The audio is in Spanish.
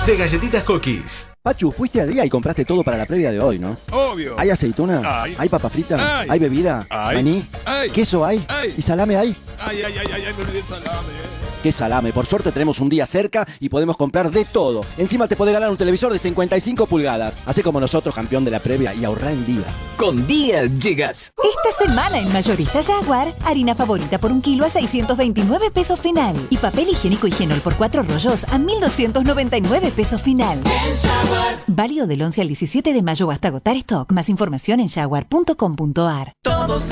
de galletitas Cookies. Pachu, fuiste al día y compraste todo para la previa de hoy, ¿no? Obvio. ¿Hay aceituna? Hay. ¿Hay papa frita? Hay. ¿Hay bebida? Hay. ¿Maní? Hay. ¿Queso hay? Hay. ¿Y salame hay? Ay, me olvidé el salame. ¿Qué salame? Por suerte tenemos un día cerca y podemos comprar de todo. Encima te podés ganar un televisor de 55 pulgadas. Hacé como nosotros, campeón de la previa, y ahorrá en Día. Con Día llegas. Esta semana en Mayorista Jaguar, harina favorita por 1 kilo a 629 pesos final. Y papel higiénico Higienol por 4 rollos a 1.299 pesos final. Válido del 11 al 17 de mayo hasta agotar stock. Más información en jaguar.com.ar.